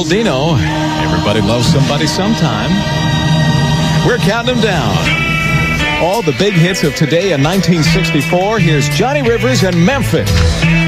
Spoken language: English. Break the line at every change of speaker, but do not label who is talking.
Old Dino. Everybody loves somebody sometime. We're counting them down. All the big hits of today in 1964. Here's Johnny Rivers and Memphis.